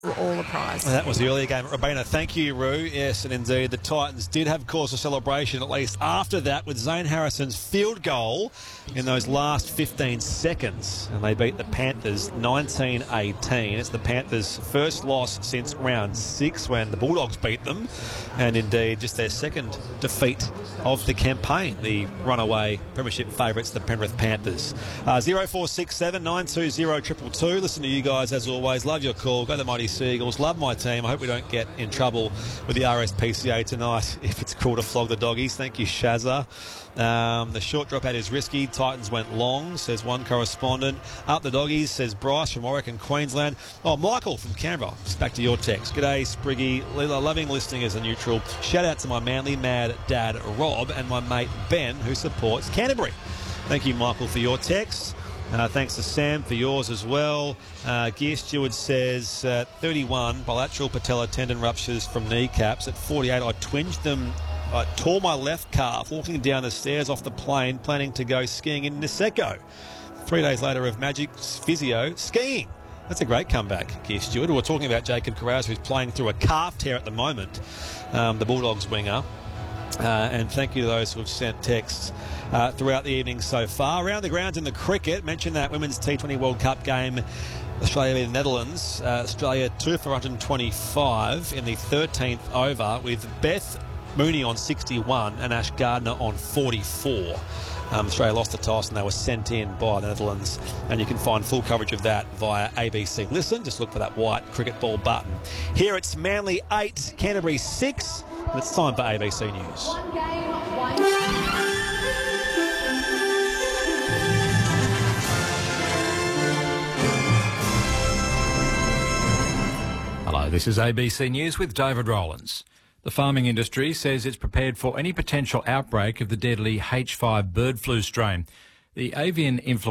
all the prize. That was the earlier game at Robina. Thank you, Roo. Yes, and indeed, the Titans did have cause for celebration, at least after that, with Zane Harrison's field goal in those last 15 seconds. And they beat the Panthers 19-18. It's the Panthers' first loss since round 6 when the Bulldogs beat them. And indeed, just their second defeat of the campaign, the runaway premiership favourites, the Penrith Panthers. 0467 920 222. Listen to you guys as always. Love your call. Go to the Mighty Seagulls. Love my team. I hope we don't get in trouble with the RSPCA tonight if it's cruel to flog the doggies. Thank you, Shazza. The short drop out is risky. Titans went long, says one correspondent. Up the doggies, says Bryce from Warwick and Queensland. Oh, Michael from Canberra. Just back to your text. G'day, Spriggy. Loving listening as a neutral. Shout out to my manly mad dad, Rob, and my mate, Ben, who supports Canterbury. Thank you, Michael, for your text. Thanks to Sam for yours as well. Gear Steward says 31 bilateral patella tendon ruptures from kneecaps. At 48, I twinged them. I tore my left calf walking down the stairs off the plane, planning to go skiing in Niseko. 3 days later of magic physio skiing. That's a great comeback, Gear Steward. We're talking about Jacob Carraz, who's playing through a calf tear at the moment, the Bulldogs winger. And thank you to those who have sent texts throughout the evening so far. Around the grounds in the cricket, mentioned that Women's T20 World Cup game, Australia v Netherlands. Australia 2 for 125 in the 13th over, with Beth Mooney on 61 and Ash Gardner on 44. Australia lost the toss and they were sent in by the Netherlands, and you can find full coverage of that via ABC Listen. Just look for that white cricket ball button. Here it's Manly 8, Canterbury 6, and it's time for ABC News. Hello, this is ABC News with David Rowlands. The farming industry says it's prepared for any potential outbreak of the deadly H5 bird flu strain. The avian influenza